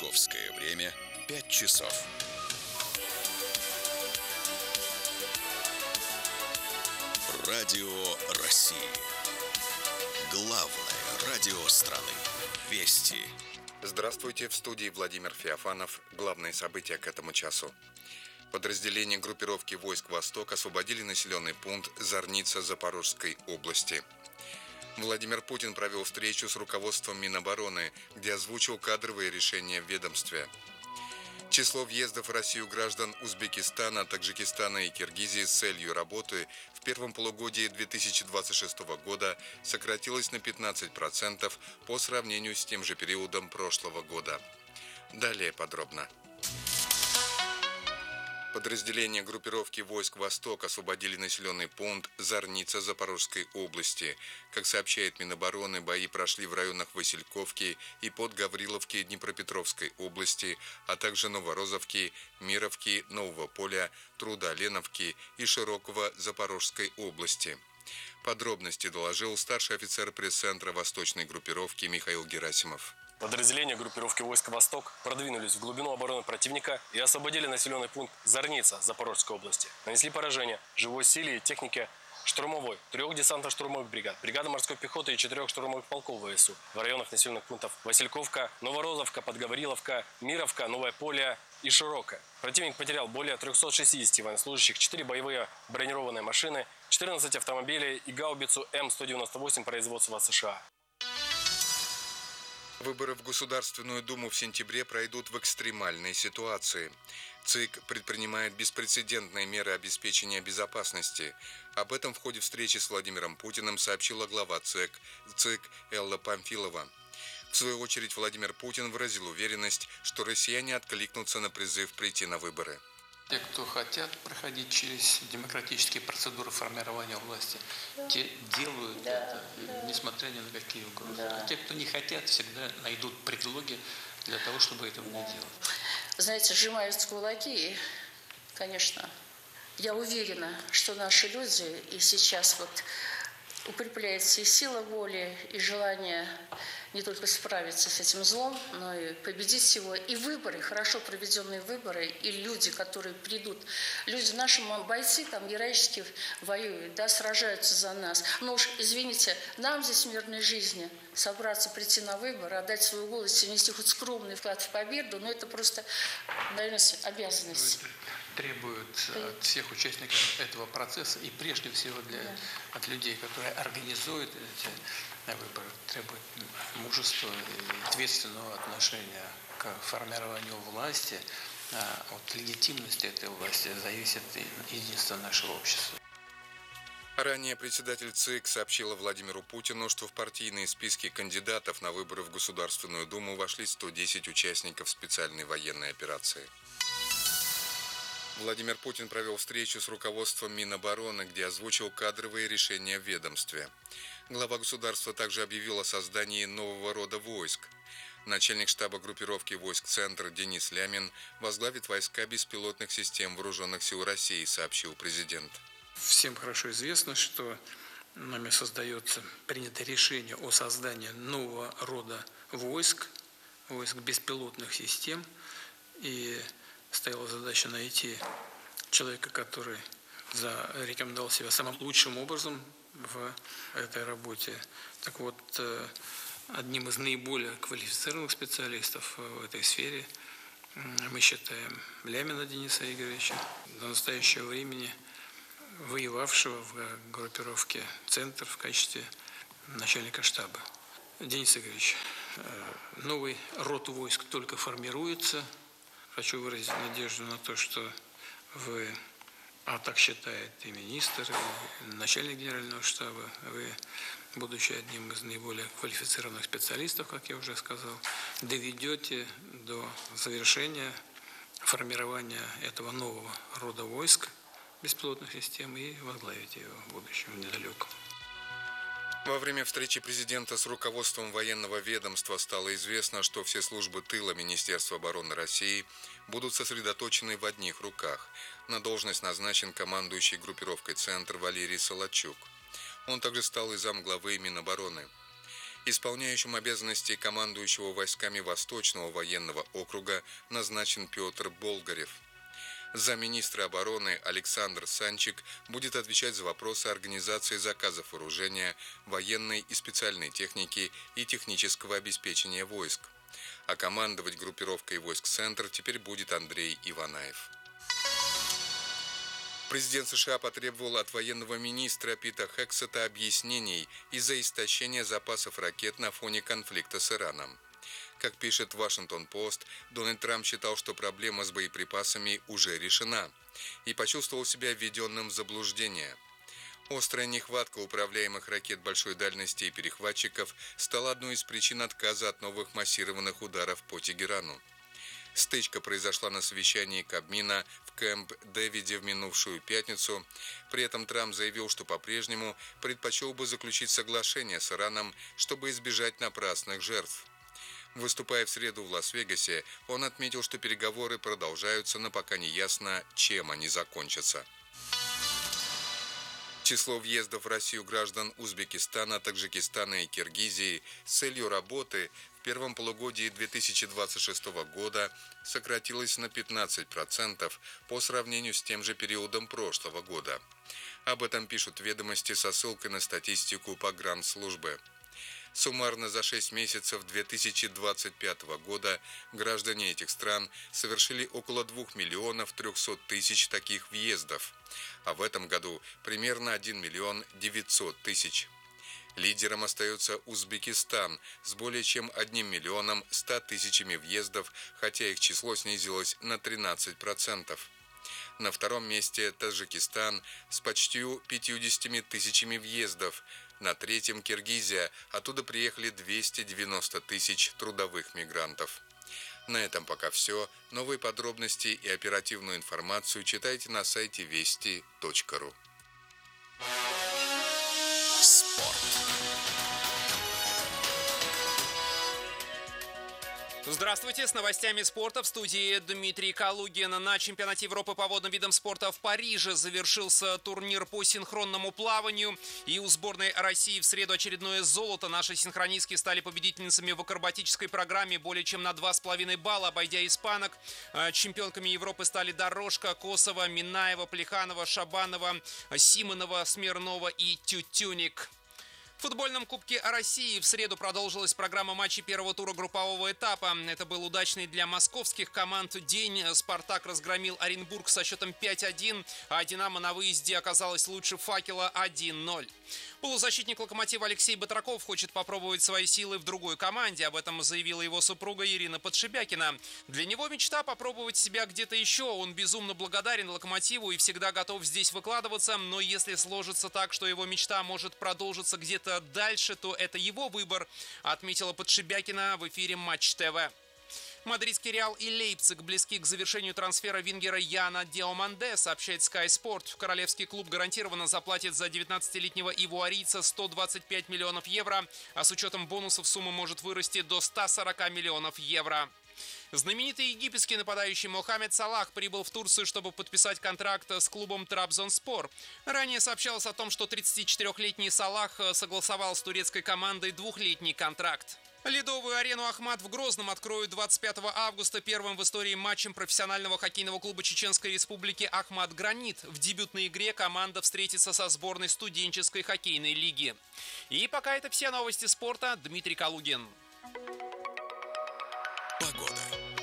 Московское время 5 часов. Радио России. Главное радио страны. Вести. Здравствуйте, в студии Владимир Феофанов. Главные события к этому часу. Подразделения группировки войск «Восток» освободили населенный пункт Зорница Запорожской области. Владимир Путин провел встречу с руководством Минобороны, где озвучил кадровые решения в ведомстве. Число въездов в Россию граждан Узбекистана, Таджикистана и Киргизии с целью работы в первом полугодии 2026 года сократилось на 15% по сравнению с тем же периодом прошлого года. Далее подробно. Подразделения группировки войск «Восток» освободили населенный пункт Зорница Запорожской области. Как сообщает Минобороны, бои прошли в районах Васильковки и под Гавриловки Днепропетровской области, а также Новорозовки, Мировки, Нового Поля, Трудоленовки и Широкого Запорожской области. Подробности доложил старший офицер пресс-центра восточной группировки Михаил Герасимов. Подразделения группировки войск «Восток» продвинулись в глубину обороны противника и освободили населенный пункт Зорница Запорожской области. Нанесли поражение живой силе и технике штурмовой, 3 десантно-штурмовых бригад, бригады морской пехоты и 4 штурмовых полков ВСУ в районах населенных пунктов Васильковка, Новорозовка, Подгавриловка, Мировка, Новое Поле и Широкое. Противник потерял более 360 военнослужащих, 4 боевые бронированные машины, 14 автомобилей и гаубицу М198 производства США. Выборы в Государственную Думу в сентябре пройдут в экстремальной ситуации. ЦИК предпринимает беспрецедентные меры обеспечения безопасности. Об этом в ходе встречи с Владимиром Путиным сообщила глава ЦИК Элла Памфилова. В свою очередь Владимир Путин выразил уверенность, что россияне откликнутся на призыв прийти на выборы. Те, кто хотят проходить через демократические процедуры формирования власти, те делают это, несмотря ни на какие угрозы. А те, кто не хотят, всегда найдут предлоги для того, чтобы этого не делать. Знаете, сжимаются кулаки, и, конечно, я уверена, что наши люди и сейчас укрепляется и сила воли, и желание не только справиться с этим злом, но и победить его. И выборы, хорошо проведенные выборы, и люди, которые придут, люди, наши бойцы там героически воюют, да, сражаются за нас. Но уж, извините, нам здесь в мирной жизни собраться, прийти на выборы, отдать свой голос и внести хоть скромный вклад в победу, но это просто, наверное, обязанность. Требует от всех участников этого процесса и прежде всего от людей, которые организуют эти выборы, требует мужества и ответственного отношения к формированию власти. От легитимности этой власти зависит единство нашего общества. Ранее председатель ЦИК сообщила Владимиру Путину, что в партийные списки кандидатов на выборы в Государственную Думу вошли 110 участников специальной военной операции. Владимир Путин провел встречу с руководством Минобороны, где озвучил кадровые решения в ведомстве. Глава государства также объявил о создании нового рода войск. Начальник штаба группировки войск «Центр» Денис Лямин возглавит войска беспилотных систем Вооруженных сил России, сообщил президент. Всем хорошо известно, что нами принято решение о создании нового рода войск беспилотных систем, и стояла задача найти человека, который зарекомендовал себя самым лучшим образом в этой работе. Так вот, одним из наиболее квалифицированных специалистов в этой сфере мы считаем Лямина Дениса Игоревича, до настоящего времени воевавшего в группировке «Центр» в качестве начальника штаба. Денис Игоревич, новый род войск только формируется. Хочу выразить надежду на то, что вы, а так считает и министр, и начальник генерального штаба, вы, будучи одним из наиболее квалифицированных специалистов, как я уже сказал, доведете до завершения формирования этого нового рода войск беспилотных систем и возглавите его в будущем недалеком. Во время встречи президента с руководством военного ведомства стало известно, что все службы тыла Министерства обороны России будут сосредоточены в одних руках. На должность назначен командующий группировкой «Центр» Валерий Солодчук. Он также стал и замглавы Минобороны. Исполняющим обязанности командующего войсками Восточного военного округа назначен Петр Болгарев. Замминистра обороны Александр Санчик будет отвечать за вопросы организации заказов вооружения, военной и специальной техники и технического обеспечения войск. А командовать группировкой войск «Центр» теперь будет Андрей Иванаев. Президент США потребовал от военного министра Пита Хексета объяснений из-за истощения запасов ракет на фоне конфликта с Ираном. Как пишет Вашингтон-Пост, Дональд Трамп считал, что проблема с боеприпасами уже решена, и почувствовал себя введенным в заблуждение. Острая нехватка управляемых ракет большой дальности и перехватчиков стала одной из причин отказа от новых массированных ударов по Тегерану. Стычка произошла на совещании Кабмина в Кэмп-Дэвиде в минувшую пятницу. При этом Трамп заявил, что по-прежнему предпочел бы заключить соглашение с Ираном, чтобы избежать напрасных жертв. Выступая в среду в Лас-Вегасе, он отметил, что переговоры продолжаются, но пока не ясно, чем они закончатся. Число въездов в Россию граждан Узбекистана, Таджикистана и Киргизии с целью работы в первом полугодии 2026 года сократилось на 15% по сравнению с тем же периодом прошлого года. Об этом пишут ведомости со ссылкой на статистику погранслужбы. Суммарно за 6 месяцев 2025 года граждане этих стран совершили около 2 миллионов 300 тысяч таких въездов, а в этом году примерно 1 миллион 900 тысяч. Лидером остается Узбекистан с более чем 1 миллионом 100 тысячами въездов, хотя их число снизилось на 13%. На втором месте Таджикистан с почти 50 тысячами въездов. На третьем Киргизия, оттуда приехали 290 тысяч трудовых мигрантов. На этом пока все. Новые подробности и оперативную информацию читайте на сайте вести.ру. Спорт. Здравствуйте, с новостями спорта в студии Дмитрий Калугин. На чемпионате Европы по водным видам спорта в Париже завершился турнир по синхронному плаванию. И у сборной России в среду очередное золото. Наши синхронистки стали победительницами в акробатической программе более чем на 2,5 балла, обойдя испанок. Чемпионками Европы стали Дорожка, Косова, Минаева, Плеханова, Шабанова, Симонова, Смирнова и Тютюник. В футбольном Кубке России в среду продолжилась программа матчей первого тура группового этапа. Это был удачный для московских команд день. «Спартак» разгромил Оренбург со счетом 5-1, а «Динамо» на выезде оказалась лучше «Факела» 1-0. Полузащитник «Локомотива» Алексей Батраков хочет попробовать свои силы в другой команде. Об этом заявила его супруга Ирина Подшибякина. Для него мечта попробовать себя где-то еще. Он безумно благодарен «Локомотиву» и всегда готов здесь выкладываться. Но если сложится так, что его мечта может продолжиться где-то дальше, то это его выбор, отметила Подшибякина в эфире Матч ТВ. Мадридский «Реал» и «Лейпциг» близки к завершению трансфера вингера Яна Диоманде, сообщает Sky Sport. Королевский клуб гарантированно заплатит за 19-летнего ивуарийца 125 миллионов евро, а с учетом бонусов сумма может вырасти до 140 миллионов евро. Знаменитый египетский нападающий Мохаммед Салах прибыл в Турцию, чтобы подписать контракт с клубом Трабзонспор. Ранее сообщалось о том, что 34-летний Салах согласовал с турецкой командой 2-летний контракт. Ледовую арену «Ахмат» в Грозном откроют 25 августа первым в истории матчем профессионального хоккейного клуба Чеченской Республики «Ахмат Гранит». В дебютной игре команда встретится со сборной студенческой хоккейной лиги. И пока это все новости спорта. Дмитрий Калугин. Погода.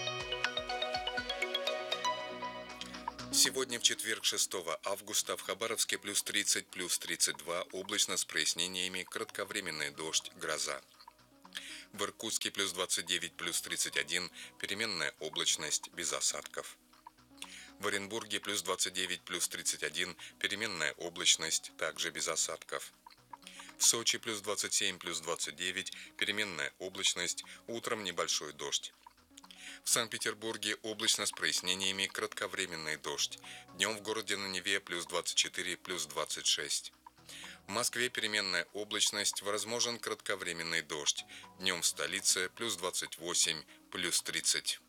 Сегодня в четверг, 6 августа, в Хабаровске плюс 30, плюс 32, облачно с прояснениями, кратковременный дождь, гроза. В Иркутске плюс 29, плюс 31, переменная облачность, без осадков. В Оренбурге плюс 29, плюс 31, переменная облачность, также без осадков. В Сочи плюс 27, плюс 29, переменная облачность, утром небольшой дождь. В Санкт-Петербурге облачно с прояснениями, кратковременный дождь. Днем в городе на Неве плюс 24, плюс 26. В Москве переменная облачность, возможен кратковременный дождь. Днем в столице плюс 28, плюс 30.